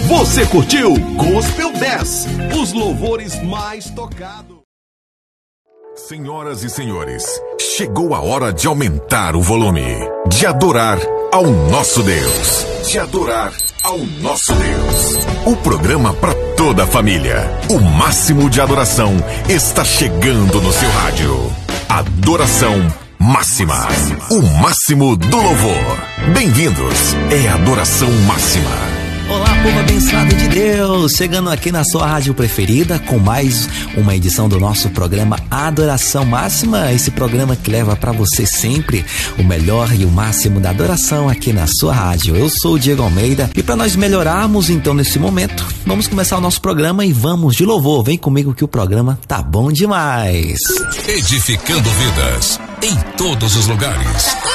Você curtiu Gospel 10, os louvores mais tocados. Senhoras e senhores, chegou a hora de aumentar o volume, de adorar ao nosso Deus, de adorar ao nosso Deus. O programa para toda a família, o máximo de adoração, está chegando no seu rádio. Adoração Máxima, o máximo do louvor. Bem-vindos, é Adoração Máxima. Olá, povo abençoado de Deus, chegando aqui na sua rádio preferida com mais uma edição do nosso programa Adoração Máxima, esse programa que leva para você sempre o melhor e o máximo da adoração aqui na sua rádio. Eu sou o Diego Almeida e para nós melhorarmos então nesse momento, vamos começar o nosso programa e vamos de louvor. Vem comigo que o programa tá bom demais. Edificando vidas em todos os lugares.